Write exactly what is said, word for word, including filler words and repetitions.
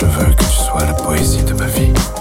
Je veux que tu sois la poésie de ma vie.